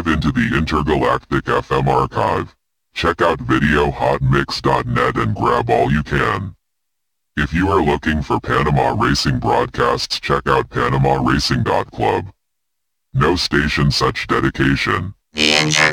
dive into the intergalactic FM archive. Check out videohotmix.net and grab all you can. If you are looking for Panama Racing broadcasts, check out PanamaRacing.club. No station such dedication. The